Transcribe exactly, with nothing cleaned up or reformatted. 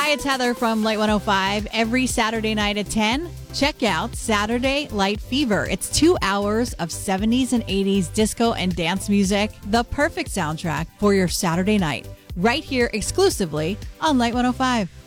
Hi, it's Heather from Light one oh five. Every Saturday night at ten, check out Saturday Light Fever. It's two hours of seventies and eighties disco and dance music, the perfect soundtrack for your Saturday night, right here exclusively on Light one oh five.